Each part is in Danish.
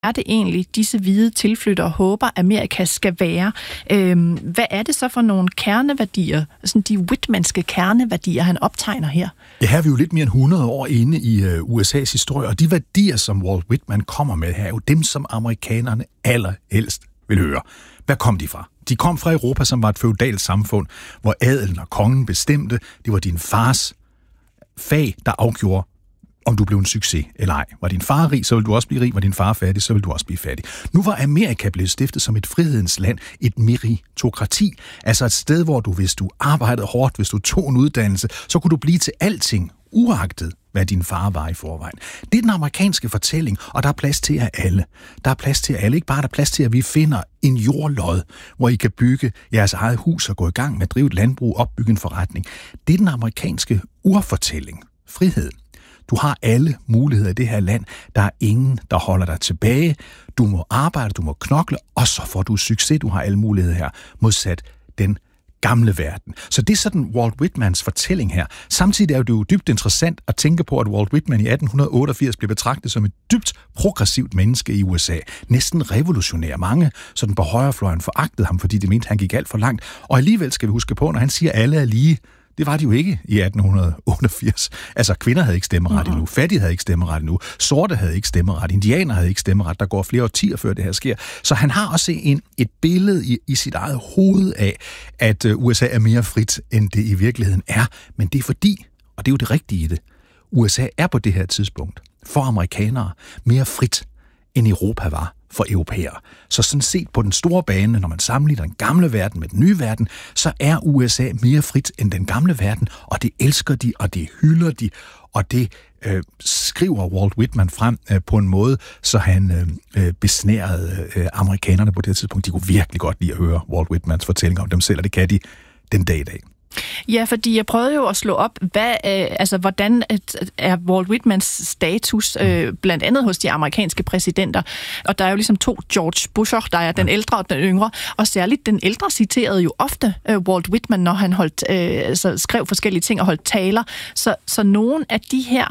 er det egentlig, disse hvide tilflyttere håber, Amerika skal være? Hvad er det så for nogle kerneværdier, sådan de Whitmanske kerneværdier, han optegner her? Ja, her er vi jo lidt mere end 100 år inde i USA's historie, og de værdier, som Walt Whitman kommer med her, er jo dem, som amerikanerne allerhelst vil høre. Hvad kom de fra? De kom fra Europa, som var et feudalt samfund, hvor adelen og kongen bestemte. Det var din fars fag, der afgjorde, om du blev en succes eller ej. Var din far rig, så vil du også blive rig. Var din far fattig, så vil du også blive fattig. Nu var Amerika blevet stiftet som et frihedens land, et meritokrati. Altså et sted, hvor du, hvis du arbejdede hårdt, hvis du tog en uddannelse, så kunne du blive til alting, uagtet hvad din far var i forvejen. Det er den amerikanske fortælling, og der er plads til jer alle. Der er plads til jer alle. Ikke bare der er plads til, at vi finder en jordlod, hvor I kan bygge jeres eget hus og gå i gang med at drive et landbrug, opbygge en forretning. Det er den amerikanske urfortælling. Frihed. Du har alle muligheder i det her land. Der er ingen, der holder dig tilbage. Du må arbejde, du må knokle, og så får du succes. Du har alle muligheder her, modsat den gamle verden. Så det er sådan Walt Whitmans fortælling her. Samtidig er det jo dybt interessant at tænke på, at Walt Whitman i 1888 blev betragtet som et dybt progressivt menneske i USA. Næsten revolutionær. Mange sådan på højrefløjen foragtede ham, fordi de mente, han gik alt for langt. Og alligevel skal vi huske på, når han siger, at alle er lige, det var de jo ikke i 1888. Altså, kvinder havde ikke stemmeret endnu, fattige havde ikke stemmeret endnu, sorte havde ikke stemmeret, indianer havde ikke stemmeret. Der går flere årtier, før det her sker. Så han har også et billede i sit eget hoved af, at USA er mere frit, end det i virkeligheden er. Men det er fordi, og det er jo det rigtige i det, USA er på det her tidspunkt for amerikanere mere frit, end Europa var for europæere. Så sådan set på den store bane, når man sammenligner den gamle verden med den nye verden, så er USA mere frit end den gamle verden, og det elsker de, og det hylder de, og det skriver Walt Whitman frem på en måde, så han besnærede amerikanerne på det tidspunkt. De kunne virkelig godt lide at høre Walt Whitmans fortællinger om dem selv, og det kan de den dag i dag. Ja, fordi jeg prøvede jo at slå op, hvordan er Walt Whitmans status, blandt andet hos de amerikanske præsidenter. Og der er jo ligesom to George Busher, der er den ældre og den yngre, og særligt den ældre citerede jo ofte Walt Whitman, når han skrev forskellige ting og holdt taler. Så nogle af de her,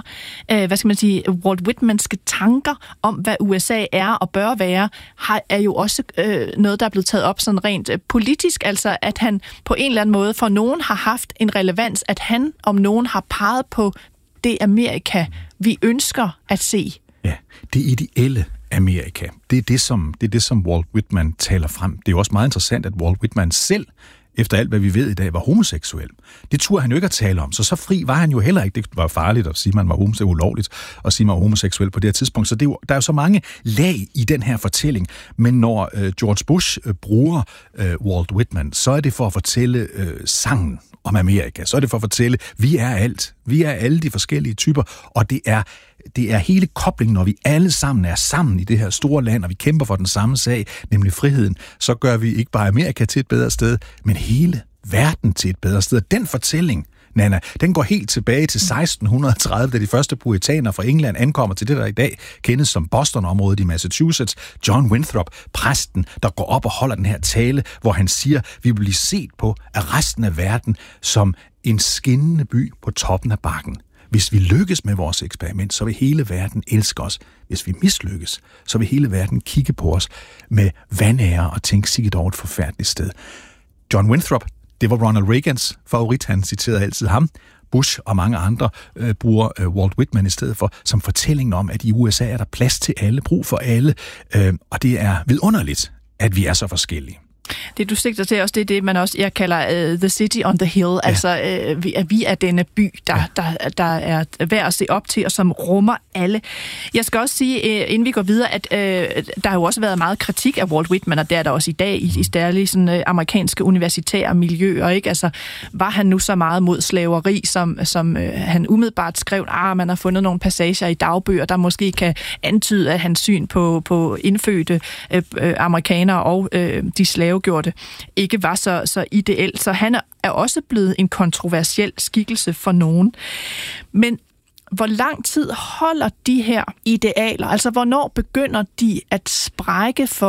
Walt Whitmanske tanker om, hvad USA er og bør være, er jo også noget, der er blevet taget op sådan rent politisk, altså at han på en eller anden måde for nogen har haft en relevans, at han om nogen har peget på det Amerika, vi ønsker at se. Ja, det ideelle Amerika. Det er det, som Walt Whitman taler frem. Det er jo også meget interessant, at Walt Whitman selv, efter alt, hvad vi ved i dag, var homoseksuel. Det turde han jo ikke at tale om, så fri var han jo heller ikke. Det var farligt at sige, at man var homoseksuel, ulovligt at sige, at man var homoseksuel på det her tidspunkt. Så der er jo så mange lag i den her fortælling. Men når George Bush bruger Walt Whitman, så er det for at fortælle sangen om Amerika. Så er det for at fortælle, vi er alt. Vi er alle de forskellige typer, og det er hele koblingen, når vi alle sammen er sammen i det her store land, og vi kæmper for den samme sag, nemlig friheden, så gør vi ikke bare Amerika til et bedre sted, men hele verden til et bedre sted. Og den fortælling, Nana, den går helt tilbage til 1630, da de første puritanere fra England ankommer til det, der i dag kendes som Boston-området i Massachusetts. John Winthrop, præsten, der går op og holder den her tale, hvor han siger, vi vil blive set på af resten af verden som en skinnende by på toppen af bakken. Hvis vi lykkes med vores eksperiment, så vil hele verden elske os. Hvis vi mislykkes, så vil hele verden kigge på os med vanære og tænke, sikkert over et forfærdeligt sted. John Winthrop, det var Ronald Reagans favorit. Han citerede altid ham. Bush og mange andre bruger Walt Whitman i stedet for, som fortællingen om, at i USA er der plads til alle, brug for alle. Og det er vidunderligt, at vi er så forskellige. Det du sigter til også, det er det, man også jeg kalder the city on the hill, ja. Altså vi er denne by, der er værd at se op til, og som rummer alle. Jeg skal også sige, inden vi går videre, at der har jo også været meget kritik af Walt Whitman, og det er der også i dag i stærlige sådan amerikanske universitære miljøer, ikke? Altså, var han nu så meget mod slaveri, som han umiddelbart skrev, man har fundet nogle passager i dagbøger, der måske kan antyde, at hans syn på indfødte amerikanere og de slavegjorte ikke var så ideelt. Så han er også blevet en kontroversiel skikkelse for nogen. Men hvor lang tid holder de her idealer? Altså, hvornår begynder de at sprække for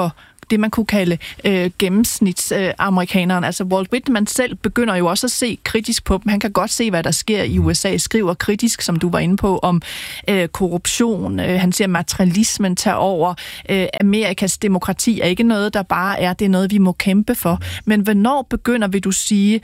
det, man kunne kalde gennemsnitsamerikaneren. Altså Walt Whitman selv begynder jo også at se kritisk på dem. Han kan godt se, hvad der sker i USA. Skriver kritisk, som du var inde på, om korruption. Han ser materialismen tage over. Amerikas demokrati er ikke noget, der bare er. Det er noget, vi må kæmpe for. Men hvornår begynder, vil du sige,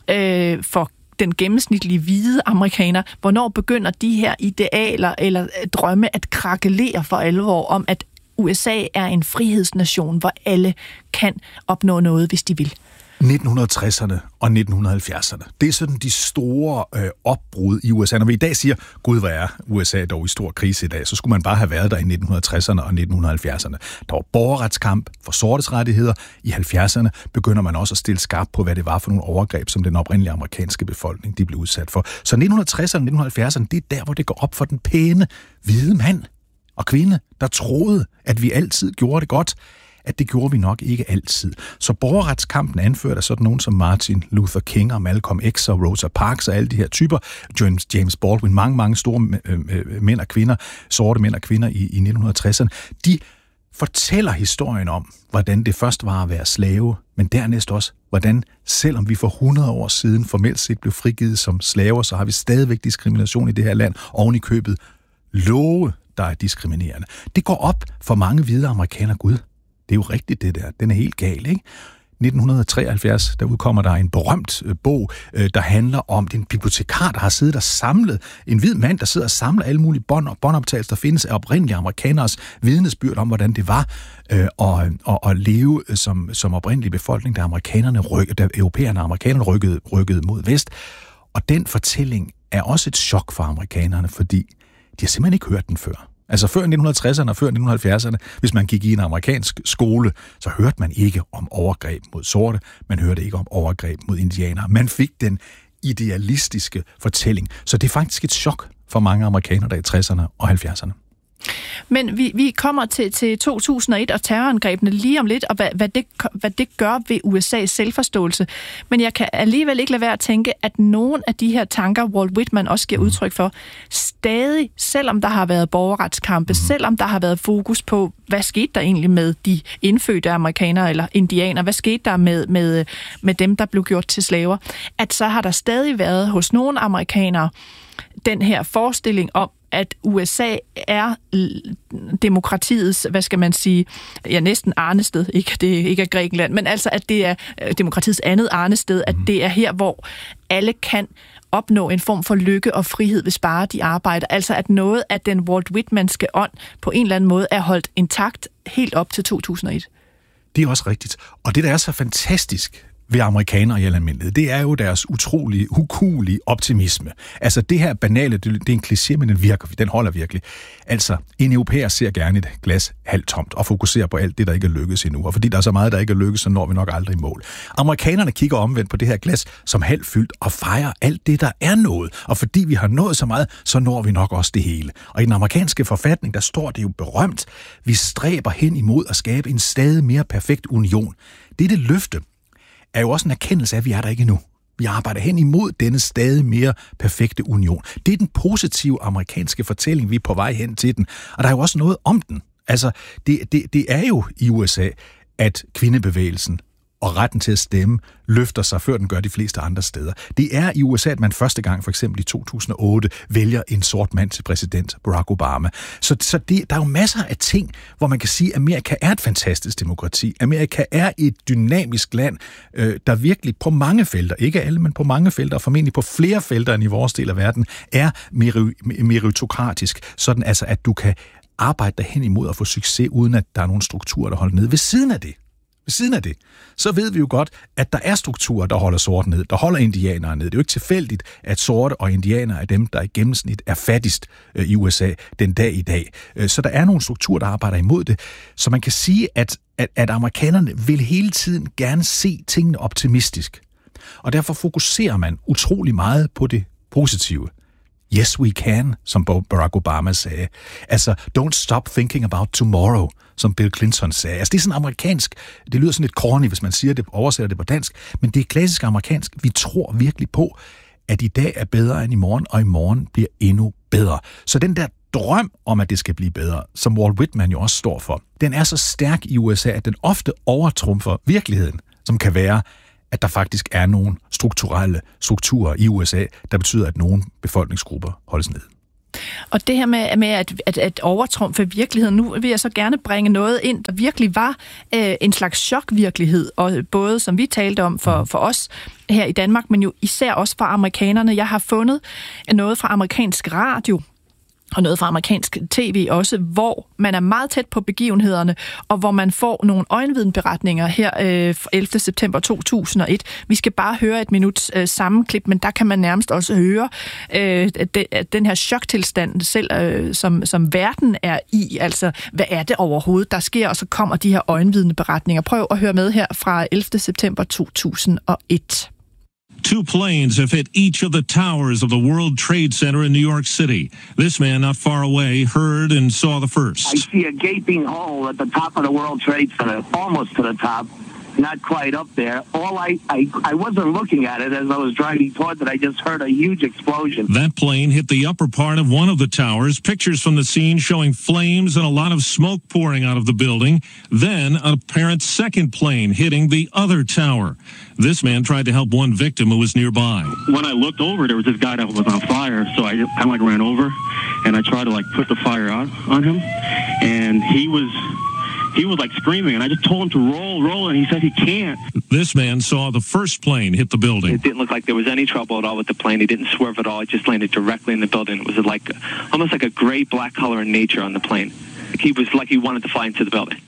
for den gennemsnitlige hvide amerikaner, hvornår begynder de her idealer eller drømme at krakelere for alvor om, at USA er en frihedsnation, hvor alle kan opnå noget, hvis de vil? 1960'erne og 1970'erne. Det er sådan de store opbrud i USA. Når vi i dag siger, gud, hvad er USA dog i stor krise i dag, så skulle man bare have været der i 1960'erne og 1970'erne. Der var borgerretskamp for sortes rettigheder. I 70'erne begynder man også at stille skarp på, hvad det var for nogle overgreb, som den oprindelige amerikanske befolkning de blev udsat for. Så 1960'erne og 1970'erne, det er der, hvor det går op for den pæne, hvide mand og kvinde, der troede, at vi altid gjorde det godt, at det gjorde vi nok ikke altid. Så borgerretskampen anført af sådan nogen som Martin Luther King og Malcolm X og Rosa Parks og alle de her typer, James Baldwin, mange store mænd og kvinder, sorte mænd og kvinder i 1960'erne, de fortæller historien om, hvordan det først var at være slave, men dernæst også, hvordan selvom vi for 100 år siden formelt set blev frigivet som slaver, så har vi stadigvæk diskrimination i det her land, oven i købet love, der er diskriminerende. Det går op for mange hvide amerikanere, gud. Det er jo rigtigt, det der. Den er helt gal, ikke? 1973, der udkommer der en berømt bog, der handler om en bibliotekar, der har siddet og samlet, en hvid mand, der sidder og samler alle mulige båndoptagelser, der findes af oprindelige amerikaneres vidnesbyrd om, hvordan det var at leve som oprindelig befolkning, da europæerne og amerikanerne rykkede mod vest. Og den fortælling er også et chok for amerikanerne, fordi de har simpelthen ikke hørt den før. Altså før 1960'erne og før 1970'erne, hvis man gik i en amerikansk skole, så hørte man ikke om overgreb mod sorte, man hørte ikke om overgreb mod indianere. Man fik den idealistiske fortælling. Så det er faktisk et chok for mange amerikanere, der i 60'erne og 70'erne. Men vi kommer til 2001 og terrorangrebene lige om lidt, og hvad det gør ved USA's selvforståelse. Men jeg kan alligevel ikke lade være at tænke, at nogle af de her tanker, Walt Whitman også giver udtryk for, stadig, selvom der har været borgerretskampe, selvom der har været fokus på, hvad skete der egentlig med de indfødte amerikanere eller indianer, hvad skete der med dem, der blev gjort til slaver, at så har der stadig været hos nogle amerikanere den her forestilling om, at USA er demokratiets, hvad skal man sige, ja, næsten arnested, det ikke er Grækenland, men altså, at det er demokratiets andet arnested, at det er her, hvor alle kan opnå en form for lykke og frihed, hvis bare de arbejder. Altså, at noget af den Walt Whitmanske ånd på en eller anden måde er holdt intakt helt op til 2001. Det er også rigtigt. Og det, der er så fantastisk ved amerikanere i almindelighed, det er jo deres utrolige, ukuelige optimisme. Altså det her banale, det er en kliché, men den holder virkelig. Altså, en europæer ser gerne et glas halvt tomt og fokuserer på alt det, der ikke er lykkedes endnu. Og fordi der er så meget, der ikke er lykkedes, så når vi nok aldrig i mål. Amerikanerne kigger omvendt på det her glas som halvt fyldt og fejrer alt det, der er nået. Og fordi vi har nået så meget, så når vi nok også det hele. Og i den amerikanske forfatning, der står det jo berømt, vi stræber hen imod at skabe en stadig mere perfekt union. Dette løfte er jo også en erkendelse af, at vi er der ikke endnu. Vi arbejder hen imod denne stadig mere perfekte union. Det er den positive amerikanske fortælling, vi er på vej hen til den. Og der er jo også noget om den. Altså, det er jo i USA, at kvindebevægelsen og retten til at stemme løfter sig, før den gør de fleste andre steder. Det er i USA, at man første gang, for eksempel i 2008, vælger en sort mand til præsident, Barack Obama. Så der er jo masser af ting, hvor man kan sige, at Amerika er et fantastisk demokrati. Amerika er et dynamisk land, der virkelig på mange felter, ikke alle, men på mange felter, og formentlig på flere felter end i vores del af verden, er meritokratisk. Sådan altså, at du kan arbejde dig hen imod at få succes, uden at der er nogle strukturer, der holder ned. Ved siden af det, så ved vi jo godt, at der er strukturer, der holder sorte ned, der holder indianere ned. Det er jo ikke tilfældigt, at sorte og indianere er dem, der i gennemsnit er fattigst i USA den dag i dag. Så der er nogle strukturer, der arbejder imod det. Så man kan sige, at amerikanerne vil hele tiden gerne se tingene optimistisk. Og derfor fokuserer man utrolig meget på det positive. Yes, we can, som Barack Obama sagde. Altså, don't stop thinking about tomorrow, som Bill Clinton sagde. Altså, det er sådan amerikansk, det lyder sådan lidt corny, hvis man siger det, oversætter det på dansk, men det er klassisk amerikansk. Vi tror virkelig på, at i dag er bedre end i morgen, og i morgen bliver endnu bedre. Så den der drøm om, at det skal blive bedre, som Walt Whitman jo også står for, den er så stærk i USA, at den ofte overtrumfer virkeligheden, som kan være, at der faktisk er nogle strukturelle strukturer i USA, der betyder, at nogle befolkningsgrupper holdes ned. Og det her med at overtrumfe virkeligheden, nu vil jeg så gerne bringe noget ind, der virkelig var en slags chokvirkelighed, og både som vi talte om for os her i Danmark, men jo især også for amerikanerne. Jeg har fundet noget fra amerikansk radio, og noget fra amerikansk tv også, hvor man er meget tæt på begivenhederne, og hvor man får nogle øjenvidenberetninger her 11. september 2001. Vi skal bare høre et minuts sammenklip, men der kan man nærmest også høre den her choktilstand selv, som verden er i. Altså, hvad er det overhovedet, der sker? Og så kommer de her øjenvidenberetninger. Prøv at høre med her fra 11. september 2001. 2 planes have hit each of the towers of the World Trade Center in New York City. This man not far away heard and saw the first. I see a gaping hole at the top of the World Trade Center, almost to the top, not quite up there. I wasn't looking at it as I was driving towards it. I just heard a huge explosion. That plane hit the upper part of one of the towers. Pictures from the scene showing flames and a lot of smoke pouring out of the building. Then an apparent second plane hitting the other tower. This man tried to help one victim who was nearby. When I looked over, there was this guy that was on fire, so I kind of ran over and I tried to put the fire out on him, and he was screaming, and I just told him to roll, and he said he can't. This man saw the first plane hit the building. It didn't look like there was any trouble at all with the plane. He didn't swerve at all. It just landed directly in the building. It was almost like a gray-black color in nature on the plane. He was like he wanted to fly into the building.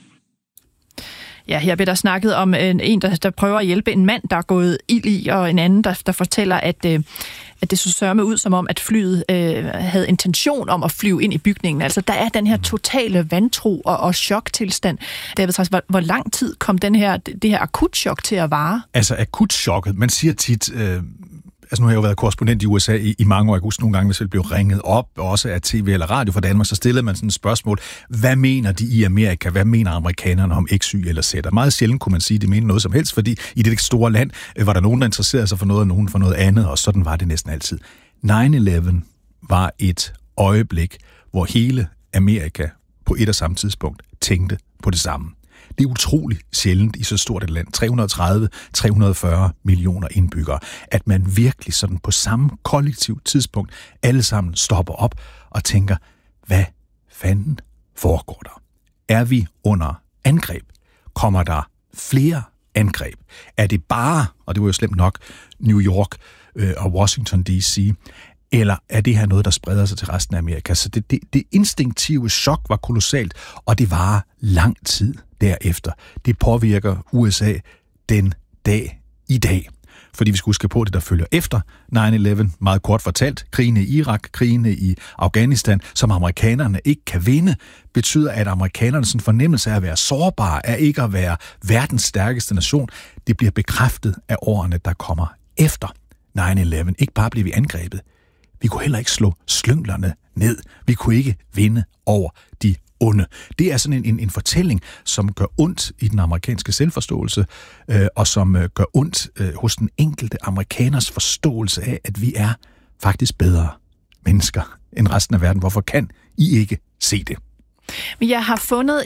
Ja, her bliver der snakket om en der prøver at hjælpe en mand, der er gået ild i, og en anden, der fortæller, at det så sørme ud som om, at flyet havde intention om at flyve ind i bygningen. Altså, der er den her totale vantro og choktilstand. David, hvor lang tid kom det her akutchok til at vare? Altså, akutchokket, man siger tit... Altså nu har jeg jo været korrespondent i USA i mange år. Jeg husker nogle gange, hvis jeg blev ringet op, også af tv eller radio fra Danmark, så stillede man sådan et spørgsmål. Hvad mener de i Amerika? Hvad mener amerikanerne om X, Y eller Z? Og meget sjældent kunne man sige, at de mener noget som helst, fordi i det store land var der nogen, der interesserede sig for noget, og nogen for noget andet, og sådan var det næsten altid. 9/11 var et øjeblik, hvor hele Amerika på et og samme tidspunkt tænkte på det samme. Det er utroligt sjældent i så stort et land, 330-340 millioner indbyggere, at man virkelig sådan på samme kollektivt tidspunkt alle sammen stopper op og tænker, hvad fanden foregår der? Er vi under angreb? Kommer der flere angreb? Er det bare, og det var jo slemt nok, New York og Washington D.C., eller er det her noget, der spreder sig til resten af Amerika? Så det instinktive chok var kolossalt, og det varer lang tid derefter. Det påvirker USA den dag i dag. Fordi vi skal huske på det, der følger efter 9/11, meget kort fortalt, krigene i Irak, krigene i Afghanistan, som amerikanerne ikke kan vinde, betyder, at amerikanernes fornemmelse af at være sårbare, af ikke at være verdens stærkeste nation, det bliver bekræftet af årene, der kommer efter 9/11. Ikke bare bliver vi angrebet, vi kunne heller ikke slå slynglerne ned. Vi kunne ikke vinde over de onde. Det er sådan en fortælling, som gør ondt i den amerikanske selvforståelse, og som gør ondt hos den enkelte amerikaners forståelse af, at vi er faktisk bedre mennesker end resten af verden. Hvorfor kan I ikke se det? Jeg har fundet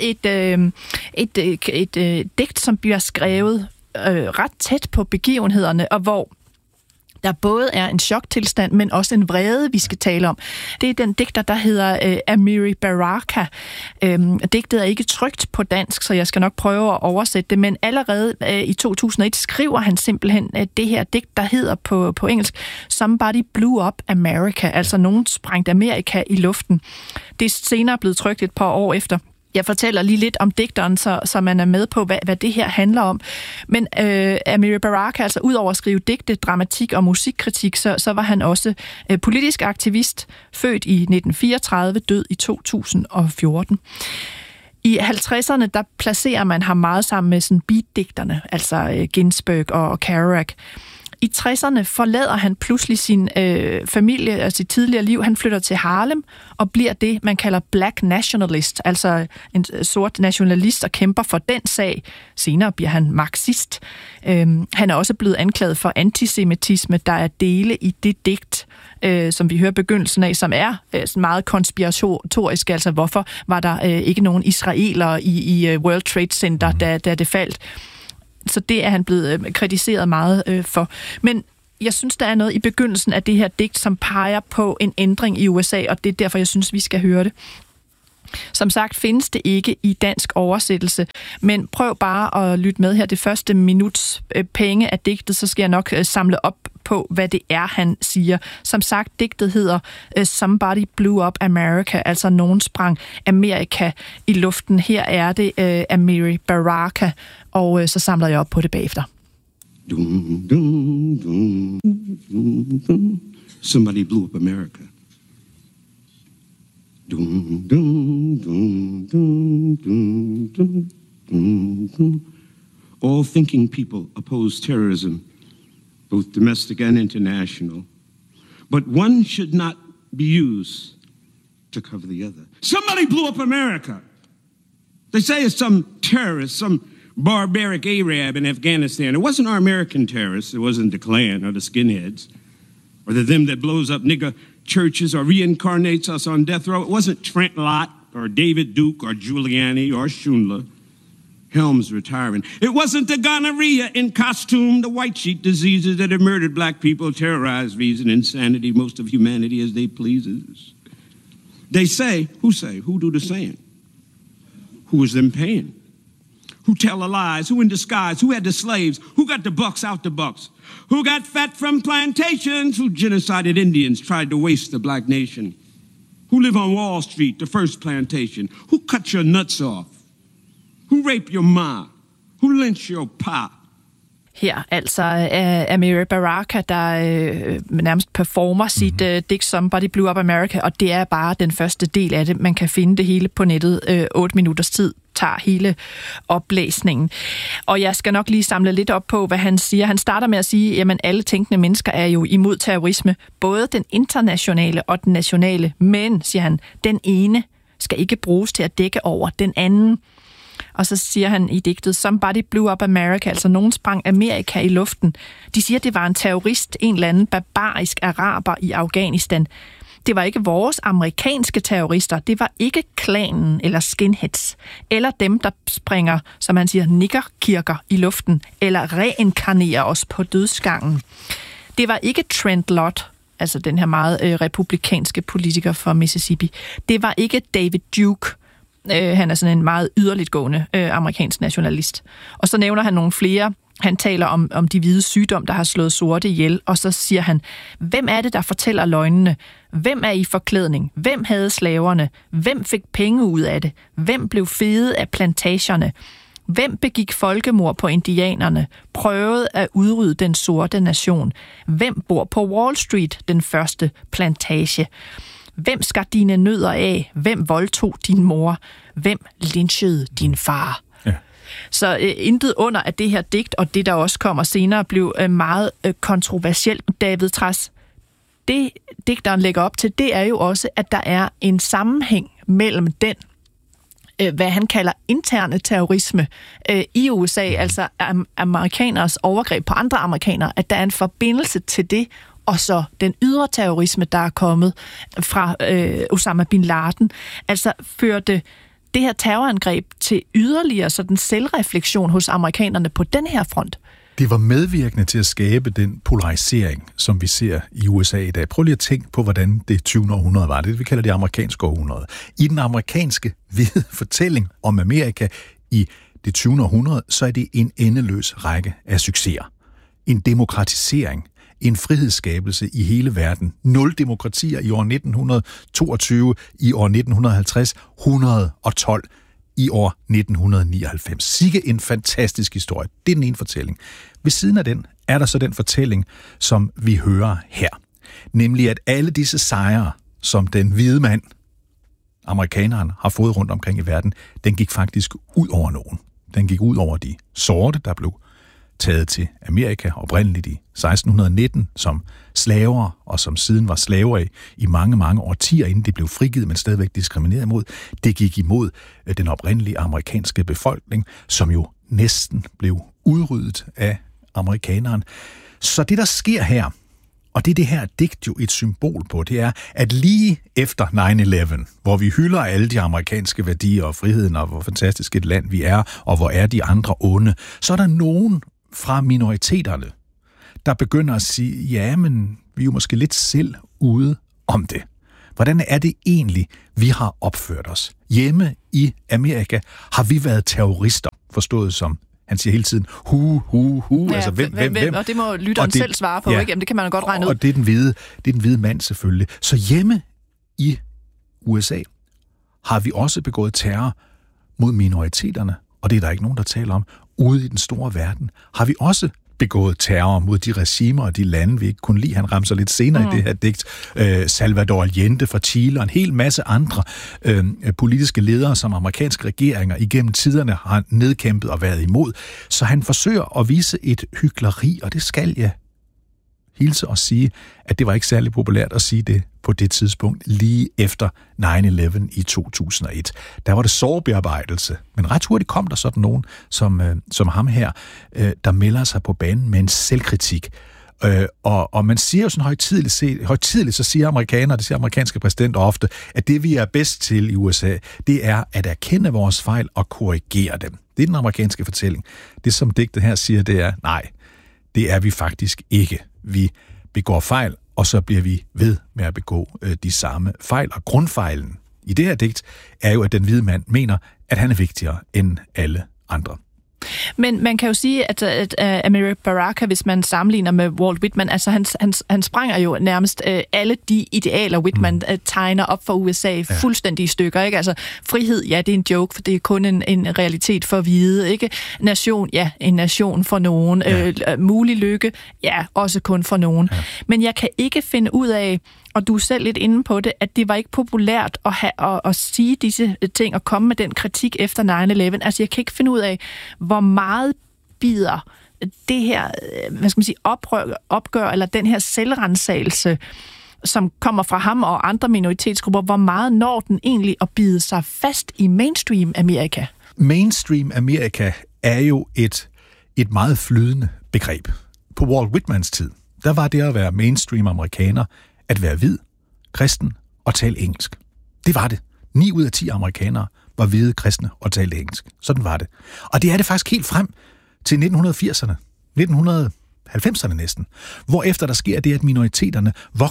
et digt, som bliver skrevet ret tæt på begivenhederne, og hvor der både er en choktilstand, men også en vrede, vi skal tale om. Det er den digter, der hedder Amiri Baraka. Digtet er ikke trykt på dansk, så jeg skal nok prøve at oversætte det, men allerede i 2001 skriver han simpelthen det her digt, der hedder på engelsk Somebody Blew Up America, altså nogen sprængte Amerika i luften. Det er senere blevet trykt et par år efter. Jeg fortæller lige lidt om digteren, så man er med på, hvad det her handler om. Men Amiri Baraka, altså ud over at skrive digte, dramatik og musikkritik, så var han også politisk aktivist, født i 1934, død i 2014. I 50'erne, der placerer man ham meget sammen med sådan beatdigterne, altså Ginsberg og Kerouac. I 60'erne forlader han pludselig sin familie og sit tidligere liv. Han flytter til Harlem og bliver det, man kalder black nationalist, altså en sort nationalist og kæmper for den sag. Senere bliver han marxist. Han er også blevet anklaget for antisemitisme. Der er dele i det digt, som vi hører begyndelsen af, som er meget konspiratorisk. Altså, hvorfor var der ikke nogen israelere i World Trade Center, da det faldt? Så det er han blevet kritiseret meget for. Men jeg synes, der er noget i begyndelsen af det her digt, som peger på en ændring i USA, og det er derfor, jeg synes, vi skal høre det. Som sagt findes det ikke i dansk oversættelse, men prøv bare at lytte med her det første minuts penge af digtet, så skal jeg nok samle op på, hvad det er, han siger. Som sagt, digtet hedder Somebody Blew Up America, altså nogen sprang Amerika i luften. Her er det Amiri Baraka, og så samler jeg op på det bagefter. Somebody blew up America. Dum, dum, dum, dum, dum, dum, dum, dum. All thinking people oppose terrorism, both domestic and international. But one should not be used to cover the other. Somebody blew up America. They say it's some terrorist, some barbaric Arab in Afghanistan. It wasn't our American terrorists. It wasn't the Klan or the skinheads or them that blows up nigger churches or reincarnates us on death row. It wasn't Trent Lott or David Duke or Giuliani or Schindler. Helms retiring. It wasn't the gonorrhea in costume, the white sheet diseases that have murdered black people, terrorized reason, insanity, most of humanity as they pleases. They say, who do the saying? Who is them paying? Who tell the lies? Who in disguise? Who had the slaves? Who got the bucks out the bucks? Who got fat from plantations? Who genocided Indians, tried to waste the black nation? Who live on Wall Street, the first plantation? Who cut your nuts off? Who rape your ma? Who lynch your pa? Her altså Amiri Baraka, der nærmest performer sit digt Somebody Blew Up America, og det er bare den første del af det. Man kan finde det hele på nettet. 8 minutters tid tager hele oplæsningen. Og jeg skal nok lige samle lidt op på, hvad han siger. Han starter med at sige, at alle tænkende mennesker er jo imod terrorisme, både den internationale og den nationale. Men, siger han, den ene skal ikke bruges til at dække over den anden. Og så siger han i digtet, Somebody Blew Up America, altså nogen sprang Amerika i luften. De siger, det var en terrorist, en eller anden barbarisk araber i Afghanistan. Det var ikke vores amerikanske terrorister, det var ikke klanen eller skinheads, eller dem, der springer, som han siger, niggerkirker i luften, eller reinkarnerer os på dødsgangen. Det var ikke Trent Lott, altså den her meget republikanske politiker fra Mississippi. Det var ikke David Duke. Han er sådan en meget yderligtgående amerikansk nationalist. Og så nævner han nogle flere. Han taler om de hvide sygdom, der har slået sorte ihjel, og så siger han, hvem er det, der fortæller løgnene? Hvem er i forklædning? Hvem havde slaverne? Hvem fik penge ud af det? Hvem blev fede af plantagerne? Hvem begik folkemord på indianerne? Prøvede at udrydde den sorte nation? Hvem bor på Wall Street, den første plantage? Hvem skar dine nødder af? Hvem voldtog din mor? Hvem lynchede din far? Ja. Så intet under at det her digt, og det der også kommer senere, blev meget kontroversielt. David Trads, det digteren lægger op til, det er jo også, at der er en sammenhæng mellem den, hvad han kalder interne terrorisme i USA, altså amerikaners overgreb på andre amerikanere, at der er en forbindelse til det, og så den ydre terrorisme, der er kommet fra Osama bin Laden. Altså førte det her terrorangreb til yderligere sådan selvreflektion hos amerikanerne på den her front? Det var medvirkende til at skabe den polarisering, som vi ser i USA i dag. Prøv lige at tænke på, hvordan det 20. århundrede var. Det vi kalder det amerikanske århundrede. I den amerikanske hvide fortælling om Amerika i det 20. århundrede, så er det en endeløs række af succeser. En demokratisering, en frihedsskabelse i hele verden. 0 demokratier i år 1922, i år 1950, 112 i år 1999. Sikke en fantastisk historie. Det er den ene fortælling. Ved siden af den er der så den fortælling, som vi hører her. Nemlig at alle disse sejre, som den hvide mand, amerikaneren, har fået rundt omkring i verden, den gik faktisk ud over nogen. Den gik ud over de sorte, der blev taget til Amerika, oprindeligt i 1619, som slaver, og som siden var slaver i mange, mange årtier, inden de blev frigivet, men stadigvæk diskrimineret imod. Det gik imod den oprindelige amerikanske befolkning, som jo næsten blev udryddet af amerikaneren. Så det, der sker her, og det er det her digt jo et symbol på, det er, at lige efter 9/11, hvor vi hylder alle de amerikanske værdier og friheden, og hvor fantastisk et land vi er, og hvor er de andre onde, så er der nogen fra minoriteterne, der begynder at sige, ja, men vi er jo måske lidt selv ude om det. Hvordan er det egentlig, vi har opført os? Hjemme i Amerika har vi været terrorister, forstået som, han siger hele tiden, Ja, altså hvem? Og det må lytteren selv svare på, ikke? Jamen, det kan man jo godt regne ud. Og det er den hvide mand selvfølgelig. Så hjemme i USA har vi også begået terror mod minoriteterne, og det er der ikke nogen, der taler om. Ude i den store verden har vi også begået terror mod de regimer og de lande, vi ikke kunne lide. Han ramser lidt senere i det her digt. Salvador Allende fra Chile og en hel masse andre politiske ledere, som amerikanske regeringer igennem tiderne har nedkæmpet og været imod. Så han forsøger at vise et hykleri, og det skal jeg hilse og sige, at det var ikke særlig populært at sige det på det tidspunkt, lige efter 9/11 i 2001. Der var det sorgbearbejdelse, men ret hurtigt kom der sådan nogen som ham her, der melder sig på banen med en selvkritik. Og man siger jo sådan højtideligt, så siger amerikanere, det siger amerikanske præsidenter ofte, at det vi er bedst til i USA, det er at erkende vores fejl og korrigere dem. Det er den amerikanske fortælling. Det som digtet her siger, det er, nej, det er vi faktisk ikke. Vi begår fejl, og så bliver vi ved med at begå de samme fejl. Og grundfejlen i det her digt er jo, at den hvide mand mener, at han er vigtigere end alle andre. Men man kan jo sige, at Amiri Baraka, hvis man sammenligner med Walt Whitman, altså han sprænger jo nærmest alle de idealer, Whitman tegner op for USA fuldstændig i stykker, ikke? Altså frihed, ja, det er en joke, for det er kun en realitet for hvide, ikke? Nation, ja, en nation for nogen. Mulig lykke, ja, også kun for nogen. Ja. Men jeg kan ikke finde ud af, og du er selv lidt inde på det, at det var ikke populært at sige disse ting og komme med den kritik efter 9/11. Altså, jeg kan ikke finde ud af, hvor meget bider det her, hvad skal man sige, opgør, eller den her selvrensagelse, som kommer fra ham og andre minoritetsgrupper, hvor meget når den egentlig at bide sig fast i mainstream Amerika? Mainstream Amerika er jo et meget flydende begreb. På Walt Whitmans tid, der var det at være mainstream amerikaner, at være hvid, kristen og tale engelsk. Det var det. 9 ud af 10 amerikanere var hvide, kristne og talte engelsk. Sådan var det. Og det er det faktisk helt frem til 1980'erne, 1990'erne næsten, hvorefter der sker det, at minoriteterne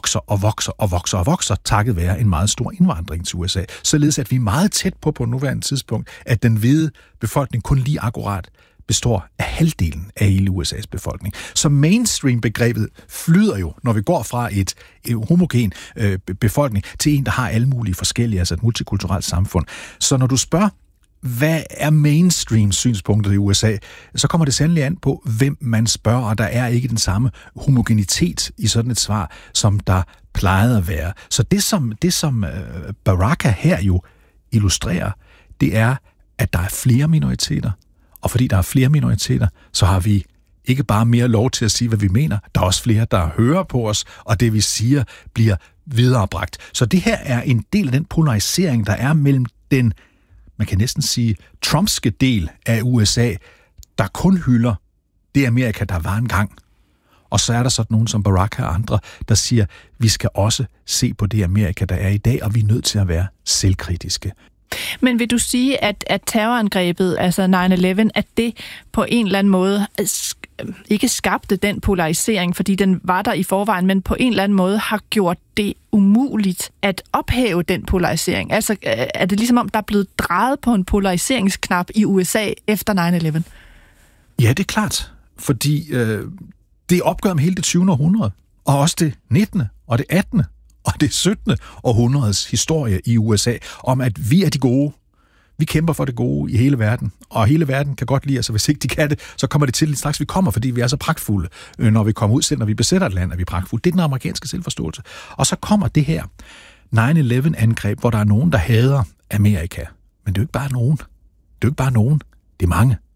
vokser, takket være en meget stor indvandring til USA. Således at vi er meget tæt på nuværende tidspunkt, at den hvide befolkning kun lige akkurat består af halvdelen af hele USA's befolkning. Så mainstream-begrebet flyder jo, når vi går fra et homogen befolkning til en, der har alle mulige forskellige, altså et multikulturelt samfund. Så når du spørger, hvad er mainstream-synspunktet i USA, så kommer det sandelig an på, hvem man spørger, og der er ikke den samme homogenitet i sådan et svar, som der plejede at være. Så det som Baraka her jo illustrerer, det er, at der er flere minoriteter, og fordi der er flere minoriteter, så har vi ikke bare mere lov til at sige, hvad vi mener. Der er også flere, der hører på os, og det vi siger bliver viderebragt. Så det her er en del af den polarisering, der er mellem den, man kan næsten sige, trumpske del af USA, der kun hylder det Amerika, der var engang. Og så er der sådan nogen som Baraka og andre, der siger, vi skal også se på det Amerika, der er i dag, og vi er nødt til at være selvkritiske. Men vil du sige, at terrorangrebet, altså 9/11, at det på en eller anden måde ikke skabte den polarisering, fordi den var der i forvejen, men på en eller anden måde har gjort det umuligt at ophæve den polarisering? Altså er det ligesom om, der er blevet drejet på en polariseringsknap i USA efter 9/11? Ja, det er klart, fordi det opgør med hele det 20. århundrede, og også det 19. og det 18. og det 17. århundredes historie i USA, om at vi er de gode. Vi kæmper for det gode i hele verden, og hele verden kan godt lide os, og hvis ikke de kan det, så kommer det til straks vi kommer, fordi vi er så pragtfulde, når vi kommer ud, selv når vi besætter et land, er vi pragtfulde. Det er den amerikanske selvforståelse. Og så kommer det her 9/11-angreb, hvor der er nogen, der hader Amerika. Men det er jo ikke bare nogen. Det er jo ikke bare nogen. Det er mange.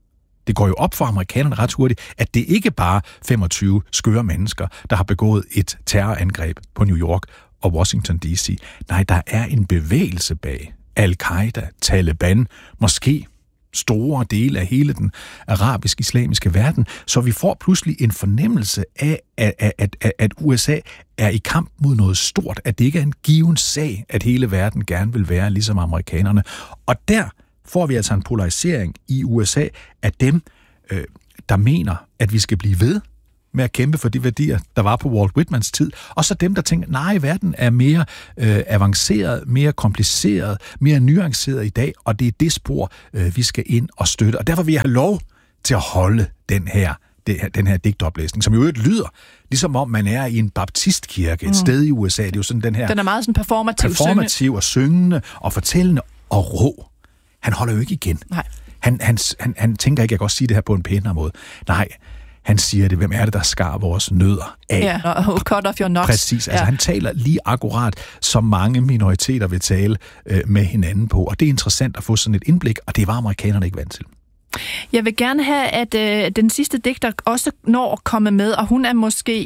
Det går jo op for amerikanerne ret hurtigt, at det ikke bare 25 skøre mennesker, der har begået et terrorangreb på New York og Washington D.C. Nej, der er en bevægelse bag. Al-Qaida, Taliban, måske store dele af hele den arabisk-islamiske verden, så vi får pludselig en fornemmelse af, at USA er i kamp mod noget stort, at det ikke er en given sag, at hele verden gerne vil være ligesom amerikanerne. Og der får vi altså en polarisering i USA af dem, der mener, at vi skal blive ved med at kæmpe for de værdier, der var på Walt Whitmans tid, og så dem, der tænker, nej, verden er mere avanceret, mere kompliceret, mere nuanceret i dag, og det er det spor, vi skal ind og støtte. Og derfor vil jeg have lov til at holde den her digtoplæsning, som jo lyder, ligesom om man er i en baptistkirke et sted i USA. Det er jo sådan den her... Den er meget sådan performativ og syngende og fortællende og rå. Han holder jo ikke igen. Nej. Han tænker ikke, jeg kan også sige det her på en pænere måde. Nej, han siger det, hvem er det, der skar vores nødder af? Ja, cut off your nuts. Præcis, altså han taler lige akkurat, som mange minoriteter vil tale med hinanden på, og det er interessant at få sådan et indblik, og det var amerikanerne ikke vant til. Jeg vil gerne have, at den sidste digter også når at komme med, og hun er måske...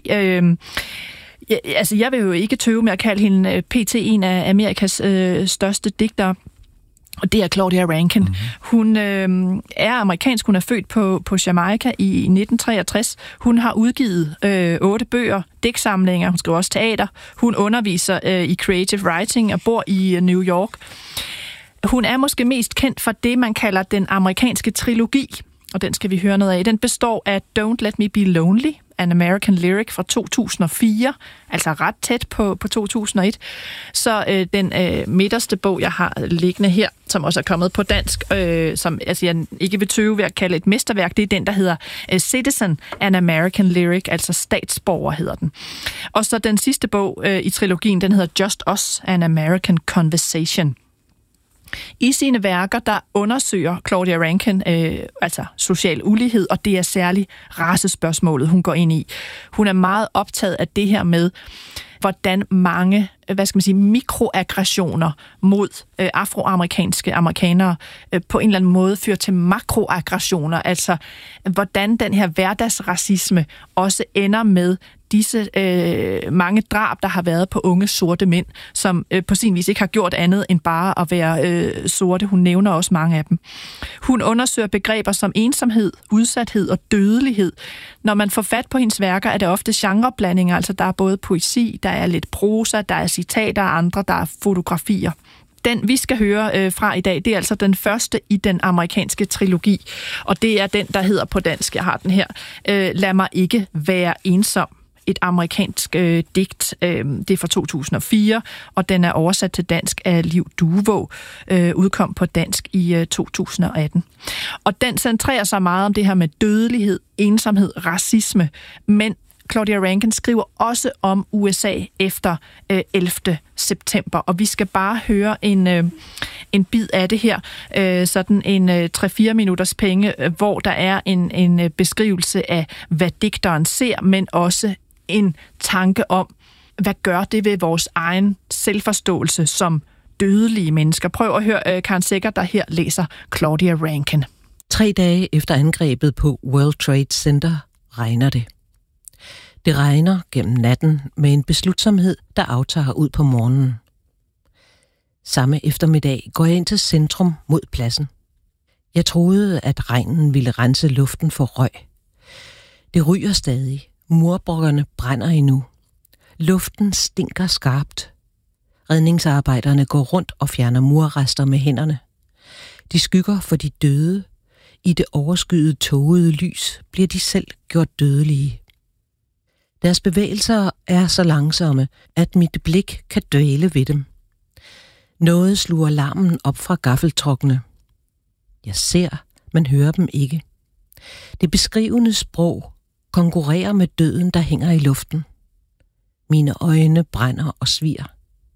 jeg vil jo ikke tøve med at kalde hende PT en af Amerikas største digtere, og det er Claudia Rankine. Mm-hmm. Hun er amerikansk, hun er født på Jamaica i 1963. Hun har udgivet 8 bøger, digtsamlinger, hun skriver også teater. Hun underviser i creative writing og bor i New York. Hun er måske mest kendt for det, man kalder den amerikanske trilogi, og den skal vi høre noget af. Den består af Don't Let Me Be Lonely, An American Lyric fra 2004, altså ret tæt på 2001. Så den midterste bog, jeg har liggende her, som også er kommet på dansk, som altså, jeg ikke vil tøve ved at kalde et mesterværk, det er den, der hedder Citizen, An American Lyric, altså statsborger hedder den. Og så den sidste bog i trilogien, den hedder Just Us, An American Conversation. I sine værker, der undersøger Claudia Rankine altså social ulighed, og det er særligt racespørgsmålet, hun går ind i. Hun er meget optaget af det her med, hvordan mange, mikroaggressioner mod afroamerikanske amerikanere på en eller anden måde fører til makroaggressioner, altså hvordan den her hverdagsracisme også ender med disse mange drab, der har været på unge sorte mænd, som på sin vis ikke har gjort andet end bare at være sorte. Hun nævner også mange af dem. Hun undersøger begreber som ensomhed, udsathed og dødelighed. Når man får fat på hendes værker, er det ofte genreblandinger, altså der er både poesi, der er lidt prosa, der er citater og andre, der er fotografier. Den, vi skal høre fra i dag, det er altså den første i den amerikanske trilogi, og det er den, der hedder på dansk, jeg har den her, Lad mig ikke være ensom. Et amerikansk digt, det er fra 2004, og den er oversat til dansk af Liv Duvå, udkom på dansk i 2018. Og den centrerer sig meget om det her med dødelighed, ensomhed, racisme, men Claudia Rankine skriver også om USA efter 11. september, og vi skal bare høre en bid af det her, sådan en 3-4 minutters penge, hvor der er en beskrivelse af, hvad digteren ser, men også en tanke om, hvad gør det ved vores egen selvforståelse som dødelige mennesker. Prøv at høre Karen Secher, der her læser Claudia Rankine. 3 dage efter angrebet på World Trade Center regner det. Det regner gennem natten med en beslutsomhed, der aftager ud på morgenen. Samme eftermiddag går jeg ind til centrum mod pladsen. Jeg troede, at regnen ville rense luften for røg. Det ryger stadig. Murbrokkerne brænder endnu. Luften stinker skarpt. Redningsarbejderne går rundt og fjerner murrester med hænderne. De skygger for de døde. I det overskyede tågede lys bliver de selv gjort dødelige. Deres bevægelser er så langsomme, at mit blik kan dvæle ved dem. Noget sluger larmen op fra gaffeltruckene. Jeg ser, men hører dem ikke. Det beskrivende sprog konkurrerer med døden, der hænger i luften. Mine øjne brænder og svier.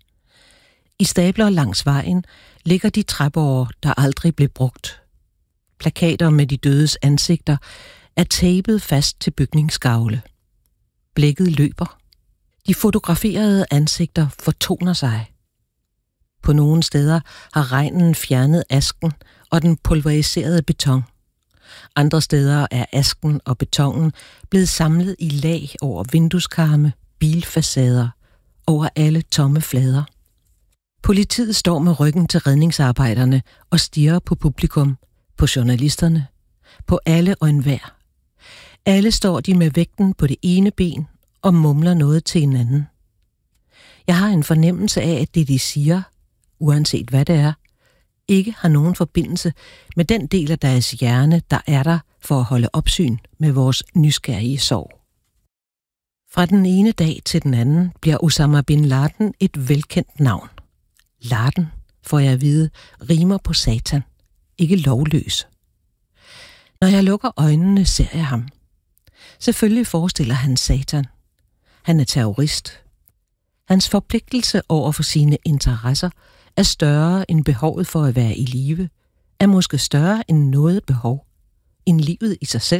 I stabler langs vejen ligger de træborger, der aldrig blev brugt. Plakater med de dødes ansigter er tapet fast til bygningsgavle. Blækket løber. De fotograferede ansigter fortoner sig. På nogle steder har regnen fjernet asken og den pulveriserede beton. Andre steder er asken og betongen blevet samlet i lag over vindueskarme, bilfacader, over alle tomme flader. Politiet står med ryggen til redningsarbejderne og stirrer på publikum, på journalisterne, på alle og enhver. Alle står de med vægten på det ene ben og mumler noget til hinanden. Jeg har en fornemmelse af, at det de siger, uanset hvad det er, ikke har nogen forbindelse med den del af deres hjerne, der er der for at holde opsyn med vores nysgerrige sorg. Fra den ene dag til den anden bliver Osama bin Laden et velkendt navn. Laden, får jeg at vide, rimer på satan, ikke lovløs. Når jeg lukker øjnene, ser jeg ham. Selvfølgelig forestiller han satan. Han er terrorist. Hans forpligtelse over for sine interesser er større end behovet for at være i live, er måske større end noget behov, end livet i sig selv.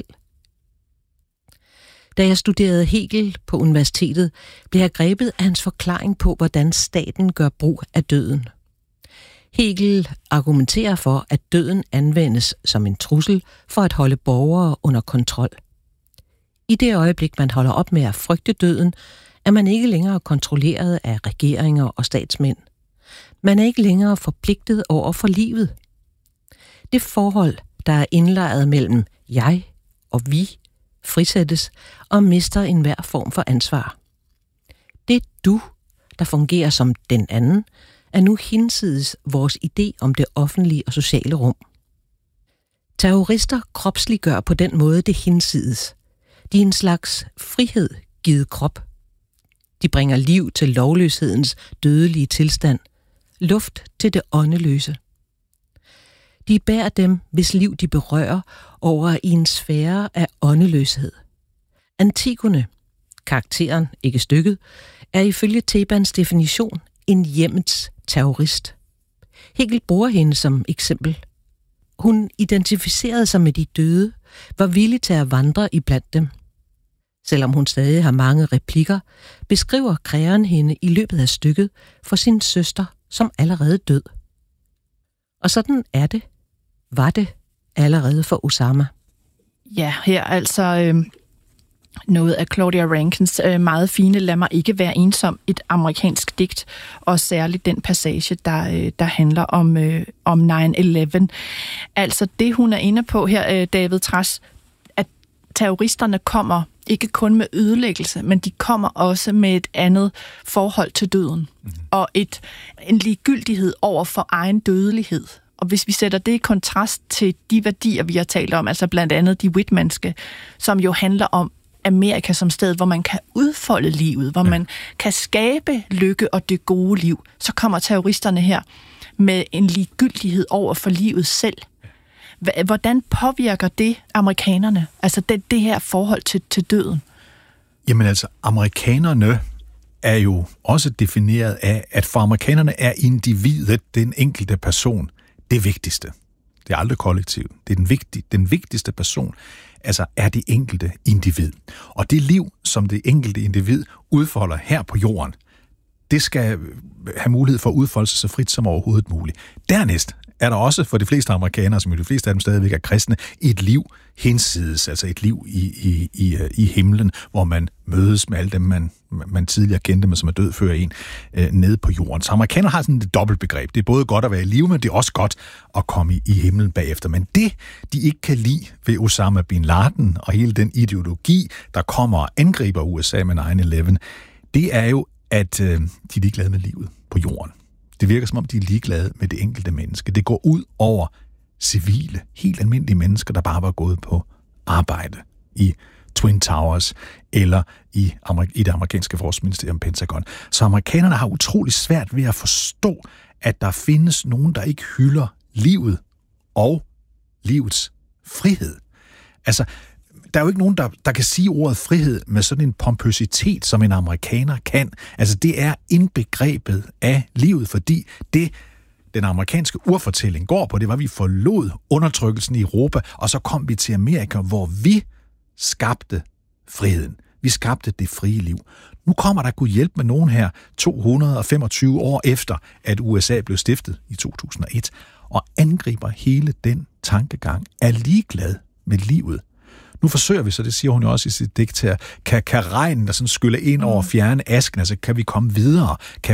Da jeg studerede Hegel på universitetet, blev jeg grebet af hans forklaring på, hvordan staten gør brug af døden. Hegel argumenterer for, at døden anvendes som en trussel for at holde borgere under kontrol. I det øjeblik, man holder op med at frygte døden, er man ikke længere kontrolleret af regeringer og statsmænd. Man er ikke længere forpligtet over for livet. Det forhold, der er indlejret mellem jeg og vi, frisættes og mister enhver form for ansvar. Det du, der fungerer som den anden, er nu hinsides vores idé om det offentlige og sociale rum. Terrorister kropsliggør på den måde det hinsides. De er en slags frihed givet krop. De bringer liv til lovløshedens dødelige tilstand, luft til det åndeløse. De bærer dem, hvis liv de berører, over i en sfære af åndeløshed. Antigone, karakteren, ikke stykket, er ifølge Thebans definition en hjemmets terrorist. Hegel bruger hende som eksempel. Hun identificerede sig med de døde, var villig til at vandre iblandt dem. Selvom hun stadig har mange replikker, beskriver kreeren hende i løbet af stykket for sin søster, som allerede død. Og sådan er det, var det allerede for Osama. Ja, her altså noget af Claudia Rankins meget fine "Lad mig ikke være ensom", et amerikansk digt, og særligt den passage, der handler om 9/11. Altså det, hun er inde på her, David Trads, at terroristerne kommer ikke kun med ødelæggelse, men de kommer også med et andet forhold til døden, og en ligegyldighed over for egen dødelighed. Og hvis vi sætter det i kontrast til de værdier, vi har talt om, altså blandt andet de Whitmanske, som jo handler om Amerika som sted, hvor man kan udfolde livet, hvor man kan skabe lykke og det gode liv, så kommer terroristerne her med en ligegyldighed over for livet selv. Hvordan påvirker det amerikanerne, altså det her forhold til døden? Jamen altså, amerikanerne er jo også defineret af, at for amerikanerne er individet, den enkelte person, det vigtigste. Det er aldrig kollektivt. Det er den vigtigste person, altså er det enkelte individ. Og det liv, som det enkelte individ udfolder her på jorden, det skal have mulighed for at udfolde sig så frit som overhovedet muligt. Dernæst er der også for de fleste amerikanere, som jo de fleste af dem stadigvæk er kristne, et liv hinsides, altså et liv i himlen, hvor man mødes med alle dem, man tidligere kendte, men som er død før en, nede på jorden. Så amerikanere har sådan et dobbeltbegreb. Det er både godt at være i live, men det er også godt at komme i himlen bagefter. Men det, de ikke kan lide ved Osama bin Laden og hele den ideologi, der kommer og angriber USA med 9/11, det er jo, at de er ligeglade med livet på jorden. Det virker som om, de er ligeglade med det enkelte menneske. Det går ud over civile, helt almindelige mennesker, der bare var gået på arbejde i Twin Towers eller i det amerikanske forsvarsministerium Pentagon. Så amerikanerne har utrolig svært ved at forstå, at der findes nogen, der ikke hylder livet og livets frihed. Altså, der er jo ikke nogen, der kan sige ordet frihed med sådan en pompøsitet, som en amerikaner kan. Altså, det er indbegrebet af livet, fordi det, den amerikanske urfortælling går på, det var, at vi forlod undertrykkelsen i Europa, og så kom vi til Amerika, hvor vi skabte friheden. Vi skabte det frie liv. Nu kommer der Gud hjælp med nogen her 225 år efter, at USA blev stiftet i 2001, og angriber hele den tankegang, er ligeglad med livet. Nu forsøger vi så, det siger hun jo også i sit digt her, kan regnen der sådan skylle ind over fjerne asken, altså kan vi komme videre,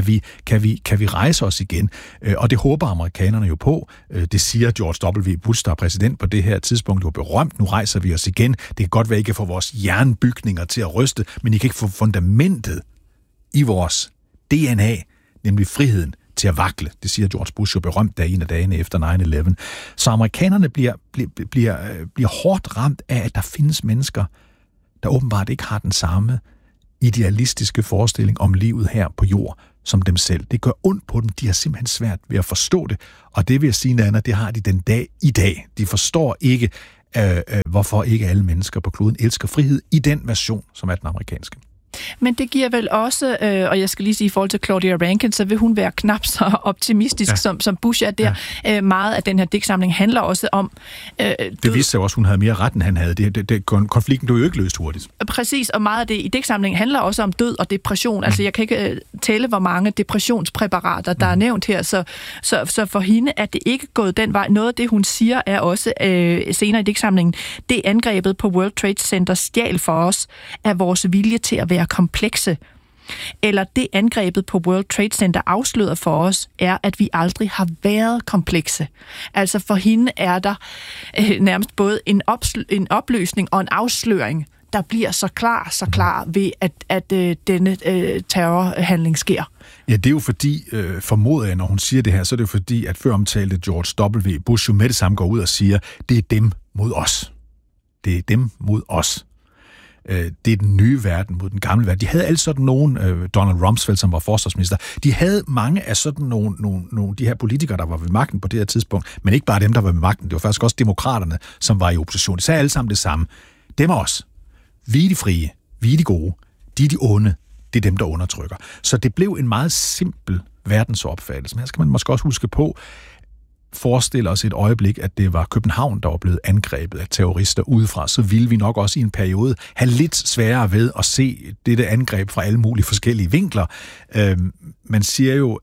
kan vi rejse os igen, og det håber amerikanerne jo på. Det siger George W. Bush, der er præsident på det her tidspunkt, jo berømt, nu rejser vi os igen. Det kan godt være, I kan få vores jernbygninger til at ryste, men I kan ikke få fundamentet i vores DNA, nemlig friheden, til at vakle. Det siger George Bush jo berømt der en af dagene efter 9/11. Så amerikanerne bliver hårdt ramt af, at der findes mennesker, der åbenbart ikke har den samme idealistiske forestilling om livet her på jord som dem selv. Det gør ondt på dem. De har simpelthen svært ved at forstå det. Og det vil jeg sige, Nana, det har de den dag i dag. De forstår ikke, hvorfor ikke alle mennesker på kloden elsker frihed i den version, som er den amerikanske. Men det giver vel også, og jeg skal lige sige i forhold til Claudia Rankine, så vil hun være knap så optimistisk, som Bush er der. Ja. Meget af den her digtsamling handler også om... det viste sig også, hun havde mere ret, end han havde. Konflikten blev jo ikke løst hurtigt. Præcis, og meget af det i digtsamlingen handler også om død og depression. Altså, jeg kan ikke tælle, hvor mange depressionspræparater, der er nævnt her, så for hende er det ikke gået den vej. Noget af det, hun siger, er også senere i digtsamlingen, det angrebet på World Trade Center stjal for os af vores vilje til at være komplekse. Eller det angrebet på World Trade Center afslører for os, er, at vi aldrig har været komplekse. Altså for hende er der nærmest både en opløsning og en afsløring, der bliver så klar ved, at denne terrorhandling sker. Ja, det er jo fordi, formoder jeg, når hun siger det her, så er det jo fordi, at før omtalte George W. Bush jo med det samme går ud og siger, det er dem mod os. Det er dem mod os. Det er den nye verden mod den gamle verden. De havde alle sådan nogen, Donald Rumsfeld, som var forsvarsminister, de havde mange af sådan nogle de her politikere, der var ved magten på det her tidspunkt, men ikke bare dem, der var ved magten. Det var faktisk også demokraterne, som var i opposition. De sagde alle sammen det samme. Dem er os. Vi er de frie. Vi er de gode. De er de onde. Det er dem, der undertrykker. Så det blev en meget simpel verdensopfattelse. Men her skal man måske også huske på, forestille os et øjeblik, at det var København, der var blevet angrebet af terrorister udefra, så ville vi nok også i en periode have lidt sværere ved at se dette angreb fra alle mulige forskellige vinkler. Man siger jo,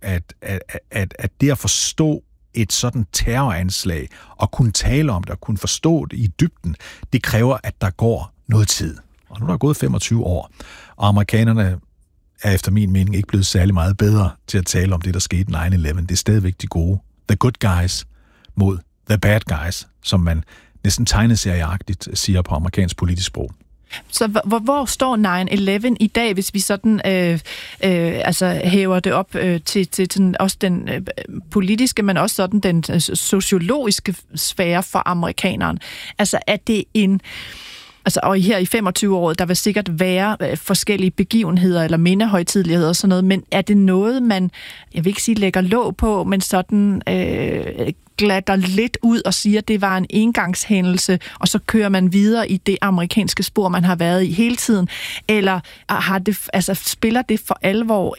at det at forstå et sådan terroranslag, og kunne tale om det, og kunne forstå det i dybden, det kræver, at der går noget tid. Og nu er der gået 25 år, og amerikanerne er efter min mening ikke blevet særlig meget bedre til at tale om det, der skete 9/11. Det er stadigvæk de gode. The good guys mod the bad guys, som man næsten tegneserieagtigt siger på amerikansk politisk sprog. Så hvor står 9/11 i dag, hvis vi sådan hæver det op til sådan, også den politiske, men også sådan den sociologiske sfære for amerikaneren? Altså er det en... Altså, og her i 25-året, der vil sikkert være forskellige begivenheder eller mindehøjtideligheder og sådan noget, men er det noget, man, jeg vil ikke sige lægger låg på, men sådan glatter lidt ud og siger, at det var en engangshændelse, og så kører man videre i det amerikanske spor, man har været i hele tiden? Eller har det, altså, spiller det for alvor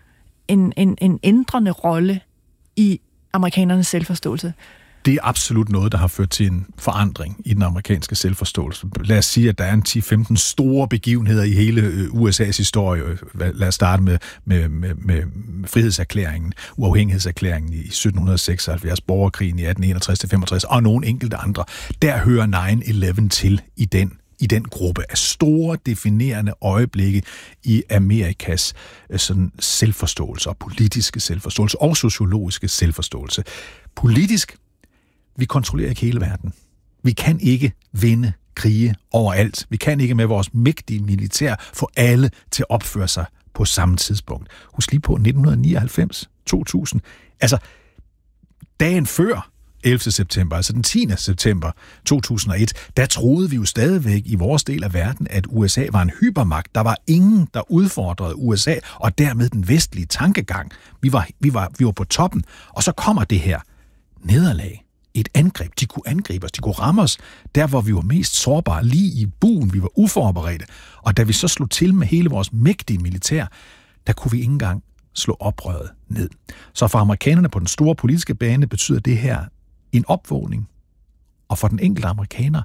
en ændrende rolle i amerikanernes selvforståelse? Det er absolut noget, der har ført til en forandring i den amerikanske selvforståelse. Lad os sige, at der er en 10-15 store begivenheder i hele USA's historie. Lad os starte med frihedserklæringen, uafhængighedserklæringen i 1776, borgerkrigen i 1861-65 og nogle enkelte andre. Der hører 9/11 til i den gruppe af store, definerende øjeblikke i Amerikas sådan selvforståelse og politiske selvforståelse og sociologiske selvforståelse. Politisk, vi kontrollerer ikke hele verden. Vi kan ikke vinde krige overalt. Vi kan ikke med vores mægtige militær få alle til at opføre sig på samme tidspunkt. Husk lige på 1999, 2000. Altså, dagen før 11. september, altså den 10. september 2001, der troede vi jo stadigvæk i vores del af verden, at USA var en hypermagt. Der var ingen, der udfordrede USA, og dermed den vestlige tankegang. Vi var på toppen, og så kommer det her nederlag. Et angreb. De kunne angribe os, de kunne ramme os, der hvor vi var mest sårbare, lige i buen, vi var uforberedte. Og da vi så slog til med hele vores mægtige militær, der kunne vi ikke engang slå oprøret ned. Så for amerikanerne på den store politiske bane betyder det her en opvågning. Og for den enkelte amerikaner,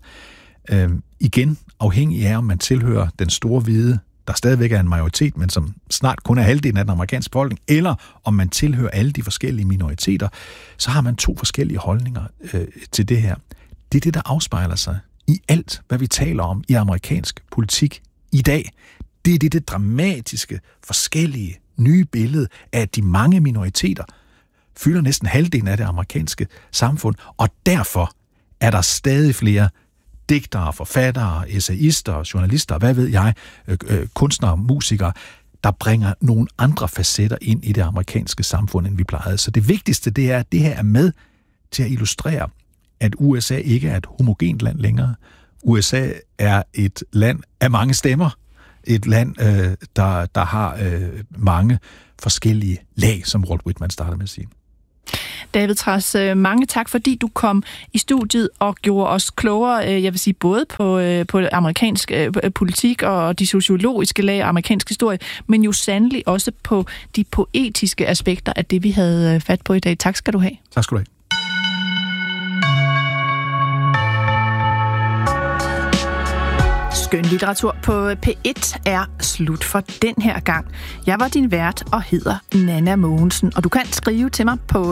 igen afhængig af, om man tilhører den store hvide, der stadigvæk er en majoritet, men som snart kun er halvdelen af den amerikanske befolkning, eller om man tilhører alle de forskellige minoriteter, så har man to forskellige holdninger til det her. Det er det, der afspejler sig i alt, hvad vi taler om i amerikansk politik i dag. Det er det dramatiske, forskellige, nye billede af de mange minoriteter, fylder næsten halvdelen af det amerikanske samfund, og derfor er der stadig flere digtere, forfattere, essayister, journalister, hvad ved jeg, kunstnere, musikere, der bringer nogle andre facetter ind i det amerikanske samfund, end vi plejede. Så det vigtigste, det er, at det her er med til at illustrere, at USA ikke er et homogent land længere. USA er et land af mange stemmer. Et land, der har mange forskellige lag, som Walt Whitman startede med at sige. David Trads, mange tak, fordi du kom i studiet og gjorde os klogere, jeg vil sige, både på amerikansk politik og de sociologiske lag og amerikansk historie, men jo sandelig også på de poetiske aspekter af det, vi havde fat på i dag. Tak skal du have. Tak skal du have. Skønlitteratur på P1 er slut for den her gang. Jeg var din vært og hedder Nanna Mogensen, og du kan skrive til mig på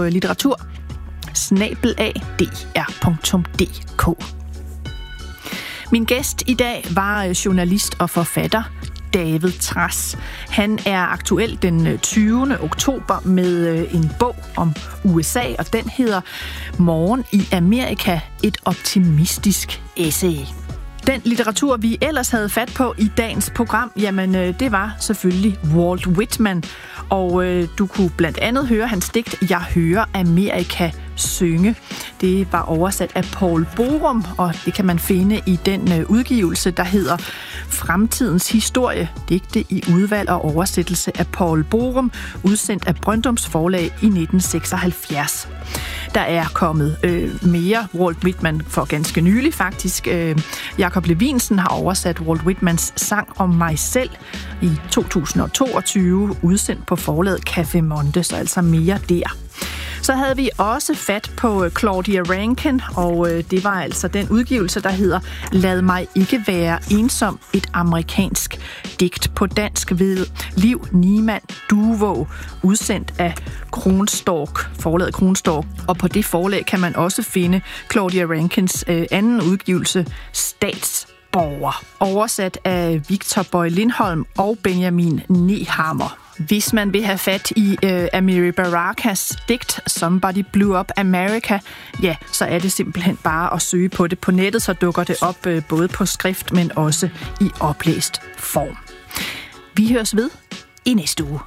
litteratur@dr.dk. Min gæst i dag var journalist og forfatter David Trads. Han er aktuel den 20. oktober med en bog om USA, og den hedder Morgen i Amerika, et optimistisk essay. Den litteratur, vi ellers havde fat på i dagens program, jamen det var selvfølgelig Walt Whitman. Og du kunne blandt andet høre hans digt, Jeg hører Amerika synge. Det var oversat af Paul Borum, og det kan man finde i den udgivelse, der hedder Fremtidens historie, digte i udvalg og oversættelse af Paul Borum, udsendt af Brøndums Forlag i 1976. Der er kommet mere Walt Whitman for ganske nylig faktisk. Jakob Levinsen har oversat Walt Whitmans Sang om mig selv i 2022, udsendt på forlaget Café Monte, så altså mere der. Så havde vi også fat på Claudia Rankine, og det var altså den udgivelse, der hedder Lad mig ikke være ensom, et amerikansk digt på dansk ved Liv Niemann Duvå, udsendt af Kronstork, forlaget Kronstork. Og på det forlag kan man også finde Claudia Rankines anden udgivelse, Statsborger, oversat af Victor Boy Lindholm og Benjamin Nehammer. Hvis man vil have fat i Amiri Barakas digt Somebody Blew Up America, ja, så er det simpelthen bare at søge på det på nettet, så dukker det op både på skrift, men også i oplæst form. Vi høres ved i næste uge.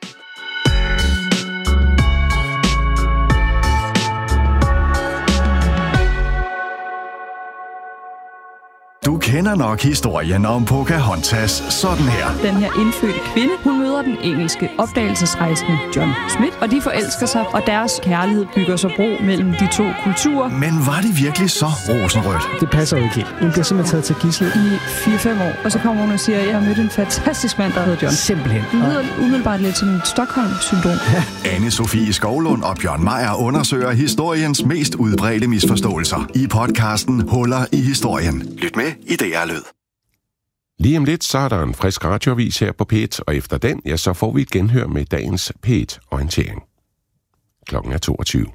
Du kender nok historien om Pocahontas sådan her. Den her indfødte kvinde, hun møder den engelske opdagelsesrejsende John Smith, og de forelsker sig, og deres kærlighed bygger sig bro mellem de to kulturer. Men var det virkelig så rosenrødt? Det passer jo ikke helt. Hun bliver simpelthen taget til gidsel i 4-5 år, og så kommer hun og siger, at jeg har mødt en fantastisk mand, der hedder John. Simpelthen. Det lyder umiddelbart lidt som et Stockholm-syndrom. Ja. Anne-Sophie Skovlund og Bjørn Meier undersøger historiens mest udbredte misforståelser i podcasten Huller i historien. Lyt med i DR Lyd. Lige om lidt, så er der en frisk radioavis her på P1, og efter den, ja, så får vi et genhør med dagens P1-orientering. Klokken er 22.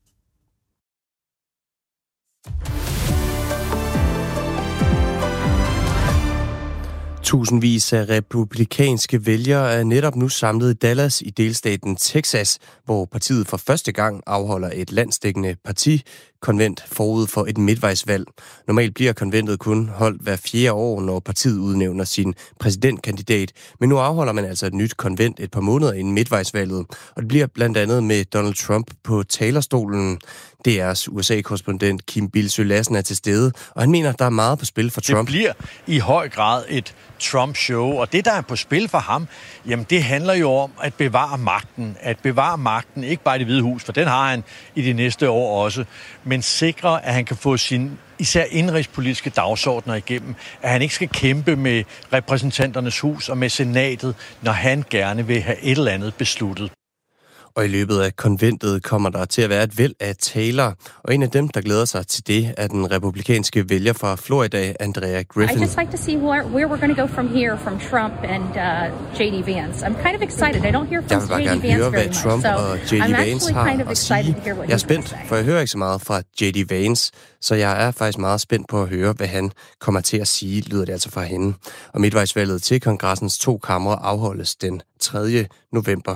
Tusindvis af republikanske vælgere er netop nu samlet i Dallas i delstaten Texas, hvor partiet for første gang afholder et landsdækkende partikonvent forud for et midtvejsvalg. Normalt bliver konventet kun holdt hver 4. år, når partiet udnævner sin præsidentkandidat, men nu afholder man altså et nyt konvent et par måneder inden midtvejsvalget, og det bliver blandt andet med Donald Trump på talerstolen. DR's USA-korrespondent Kim Bilsøe Lassen er til stede, og han mener, at der er meget på spil for Trump. Det bliver i høj grad et Trump-show, og det, der er på spil for ham, jamen det handler jo om at bevare magten. At bevare magten, ikke bare i Det Hvide Hus, for den har han i de næste år også, men sikre, at han kan få sin især indrigspolitiske dagsordner igennem, at han ikke skal kæmpe med repræsentanternes hus og med senatet, når han gerne vil have et eller andet besluttet. Og i løbet af konventet kommer der til at være et væld af talere, og en af dem, der glæder sig til det, er den republikanske vælger fra Florida, Andrea Griffin. I just like to see where we're going to go from here, from Trump and J.D. Vance. I'm kind of excited. I don't hear from J.D. Vance very much. Jeg vil bare gerne høre, hvad Trump og J.D. Vance har at sige. Jeg er spændt, for jeg hører ikke så meget fra J.D. Vance, så jeg er faktisk meget spændt på at høre, hvad han kommer til at sige, lyder det altså fra hende. Og midtvejsvalget til kongressens 2 kamre afholdes den 3. november.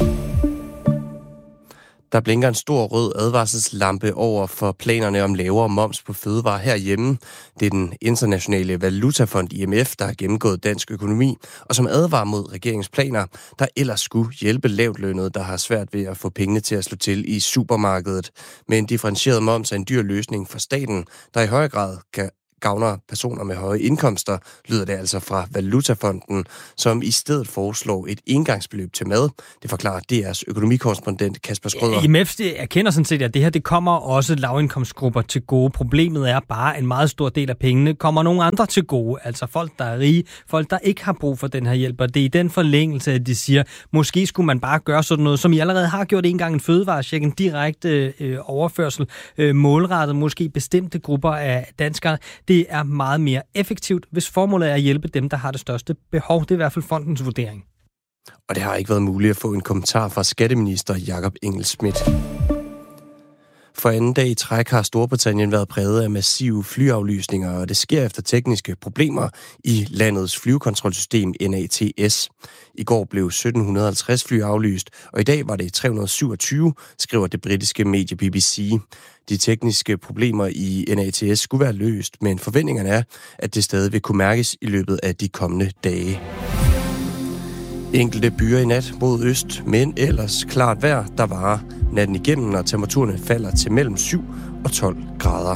Der blinker en stor rød advarselslampe over for planerne om lavere moms på fødevarer herhjemme. Det er den internationale valutafond IMF, der har gennemgået dansk økonomi, og som advarer mod regeringsplaner, der ellers skulle hjælpe lavtlønnede, der har svært ved at få pengene til at slå til i supermarkedet. Men en differentieret moms er en dyr løsning for staten, der i højere grad gavner personer med høje indkomster, lyder det altså fra Valutafonden, som i stedet foreslår et engangsbeløb til mad. Det forklarer DR's økonomikorrespondent Kasper Schrøder. IMF erkender sådan set, at det her det kommer også lavindkomstgrupper til gode. Problemet er bare, at en meget stor del af pengene kommer nogle andre til gode. Altså folk, der er rige, folk, der ikke har brug for den her hjælp. Og det er i den forlængelse, at de siger, måske skulle man bare gøre sådan noget, som I allerede har gjort en gang, en fødevarecheck, en direkte overførsel, målrettet måske bestemte grupper af danskere. Det er meget mere effektivt, hvis formålet er at hjælpe dem, der har det største behov. Det er i hvert fald fondens vurdering. Og det har ikke været muligt at få en kommentar fra skatteminister Jakob Engel-Schmidt. For anden dag i træk har Storbritannien været præget af massive flyaflysninger, og det sker efter tekniske problemer i landets flyvekontrolsystem NATS. I går blev 1750 fly aflyst, og i dag var det 327, skriver det britiske medie BBC. De tekniske problemer i NATS skulle være løst, men forventningerne er, at det stadig vil kunne mærkes i løbet af de kommende dage. Enkelte byer i nat mod øst, men ellers klart vejr, der varer natten igennem, og temperaturerne falder til mellem 7 og 12 grader.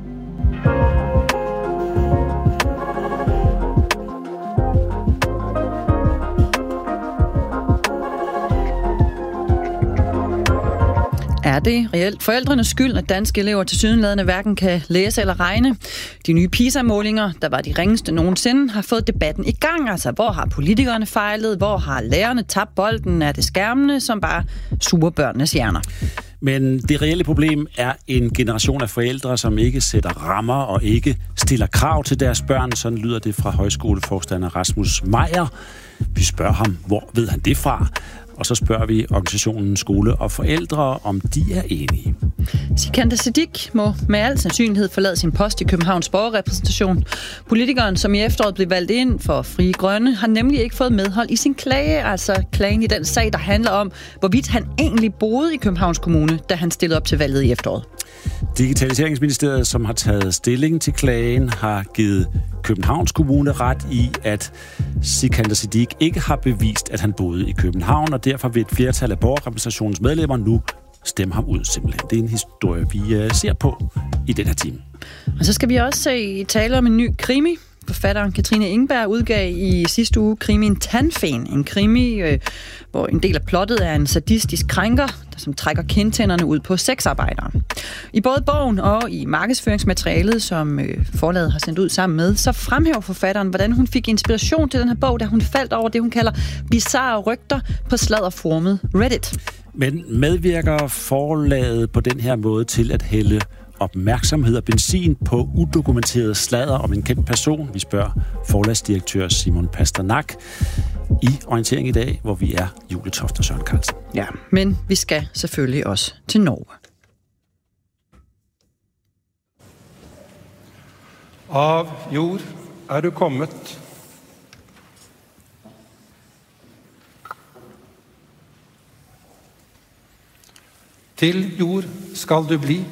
Er det reelt forældrenes skyld, at danske elever tilsyneladende hverken kan læse eller regne? De nye PISA-målinger, der var de ringeste nogensinde, har fået debatten i gang. Altså, hvor har politikerne fejlet? Hvor har lærerne tabt bolden? Er det skærmene, som bare suger børnenes hjerner? Men det reelle problem er en generation af forældre, som ikke sætter rammer og ikke stiller krav til deres børn. Sådan lyder det fra højskoleforstander Rasmus Meyer. Vi spørger ham, hvor ved han det fra? Og så spørger vi organisationen Skole og Forældre, om de er enige. Sikandar Siddique må med al sandsynlighed forlade sin post i Københavns borgerrepræsentation. Politikeren, som i efteråret blev valgt ind for Frie Grønne, har nemlig ikke fået medhold i sin klage, altså klagen i den sag, der handler om, hvorvidt han egentlig boede i Københavns Kommune, da han stillede op til valget i efteråret. Digitaliseringsministeriet, som har taget stilling til klagen, har givet Københavns Kommune ret i, at Sikandar Siddique ikke har bevist, at han boede i København, og derfor vil et flertal af borgerrepræsentationens medlemmer nu stemme ham ud simpelthen. Det er en historie, vi ser på i den her time. Og så skal vi også tale om en ny krimi. Forfatteren Katrine Ingberg udgav i sidste uge krimien Tandfen. En krimi, hvor en del af plottet er en sadistisk krænker, som trækker kindtænderne ud på sexarbejdere. I både bogen og i markedsføringsmaterialet, som forlaget har sendt ud sammen med, så fremhæver forfatteren, hvordan hun fik inspiration til den her bog, da hun faldt over det, hun kalder bizarre rygter på sladderforumet Reddit. Men medvirker forlaget på den her måde til at hælde opmærksomhed og benzin på udokumenteret sladder om en kendt person? Vi spørger forlagsdirektør Simon Pasternak i Orientering i dag, hvor vi er Julie Toft og Søren Carlsen. Ja, men vi skal selvfølgelig også til Norge. Av jord er du kommet. Til jord skal du bli.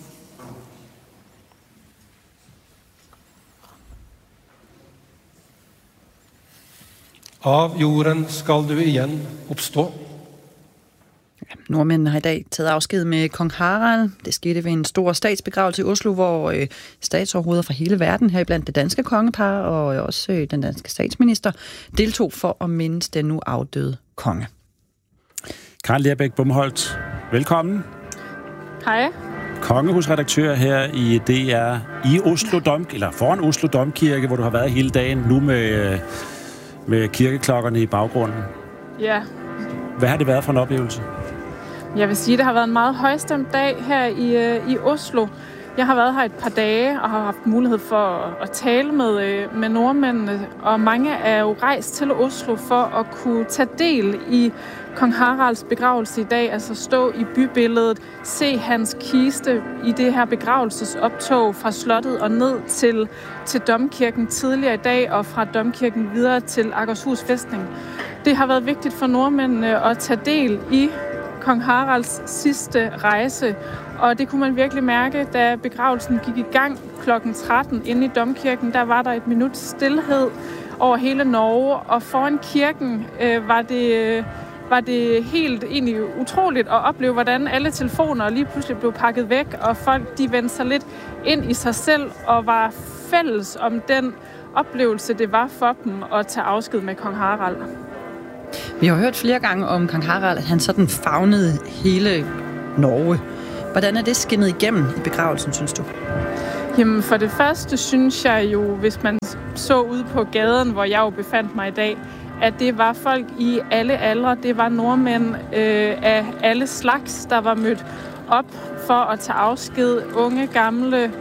Av jorden skal du igen opstå. Nordmændene har i dag taget afsked med kong Harald. Det skete ved en stor statsbegravelse i Oslo, hvor statsoverhoveder fra hele verden, heriblandt det danske kongepar og også den danske statsminister, deltog for at mindes den nu afdøde konge. Karen Lerbæk Bumholdt, velkommen. Hej. Kongehusredaktør her i DR i Oslo eller foran Oslo Domkirke, hvor du har været hele dagen, nu med kirkeklokkerne i baggrunden. Ja. Hvad har det været for en oplevelse? Jeg vil sige, at det har været en meget højstemt dag her i Oslo. Jeg har været her et par dage og har haft mulighed for at tale med nordmændene, og mange er jo rejst til Oslo for at kunne tage del i kong Haralds begravelse i dag, altså stå i bybilledet, se hans kiste i det her begravelsesoptog fra slottet og ned til domkirken tidligere i dag, og fra domkirken videre til Akershus fæstning. Det har været vigtigt for nordmændene at tage del i kong Haralds sidste rejse, og det kunne man virkelig mærke, da begravelsen gik i gang kl. 13 inde i domkirken. Der var der et minut stilhed over hele Norge, og foran kirken var det helt egentlig utroligt at opleve, hvordan alle telefoner lige pludselig blev pakket væk, og folk de vendte sig lidt ind i sig selv og var fælles om den oplevelse, det var for dem at tage afsked med kong Harald. Vi har hørt flere gange om kong Harald, at han sådan favnede hele Norge. Hvordan er det skinnet igennem i begravelsen, synes du? Jamen, for det første synes jeg jo, hvis man så ud på gaden, hvor jeg jo befandt mig i dag, at det var folk i alle aldre. Det var nordmænd af alle slags, der var mødt op for at tage afsked. Unge, gamle,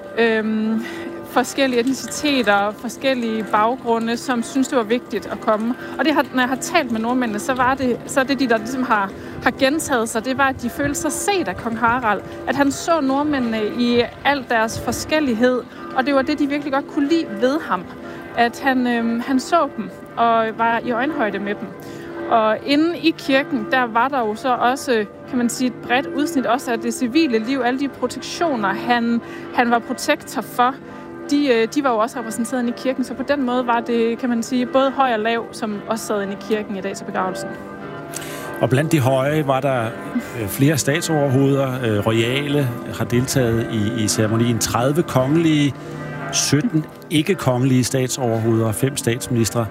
forskellige etniciteter, forskellige baggrunde, som synes, det var vigtigt at komme. Og det, når jeg har talt med nordmændene, så er det de, der ligesom har gentaget sig, det var, at de følte sig set af kong Harald. At han så nordmændene i al deres forskellighed, og det var det, de virkelig godt kunne lide ved ham. At han så dem og var i øjenhøjde med dem. Og inde i kirken, der var der jo så også, kan man sige, et bredt udsnit også af det civile liv. Alle de protektioner, han var protektor for, de var jo også repræsenteret inde i kirken. Så på den måde var det, kan man sige, både høj og lav, som også sad inde i kirken i dag til begravelsen. Og blandt de høje var der flere statsoverhoveder. Royale har deltaget i ceremonien. 30 kongelige, 17 ikke-kongelige statsoverhoveder og 5 statsministre.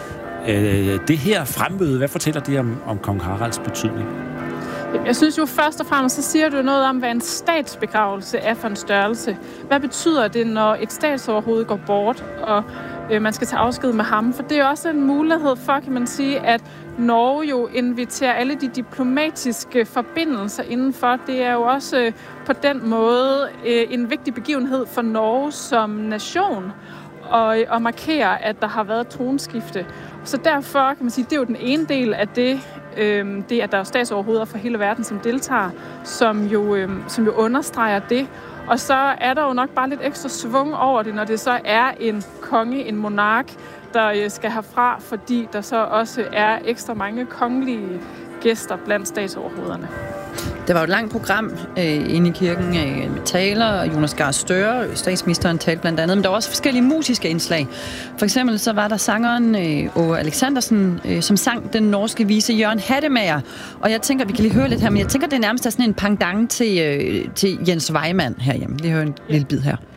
Det her fremmøde, hvad fortæller det om kong Haralds betydning? Jeg synes jo først og fremmest, så siger du noget om, hvad en statsbegravelse er for en størrelse. Hvad betyder det, når et statsoverhoved går bort, og man skal tage afsked med ham? For det er også en mulighed for, kan man sige, at Norge jo inviterer alle de diplomatiske forbindelser indenfor. Det er jo også på den måde en vigtig begivenhed for Norge som nation og markere, at der har været tronskifte. Så derfor kan man sige, det er jo den ene del af det, at der er statsoverhoveder fra hele verden, som deltager, som jo understreger det. Og så er der jo nok bare lidt ekstra svung over det, når det så er en konge, en monark, der skal herfra, fordi der så også er ekstra mange kongelige gæster blandt statsoverhovederne. Det var jo et langt program inde i kirken med taler. Jonas Gahr Støre, statsministeren, talte blandt andet, men der var også forskellige musiske indslag. For eksempel så var der sangeren Åge Alexandersen, som sang den norske vise Jørgen Hattemager. Og jeg tænker, vi kan lige høre lidt her, men jeg tænker, det er nærmest sådan en pendant til Jens Vejmand herhjemme. Vi hører en lille bid her.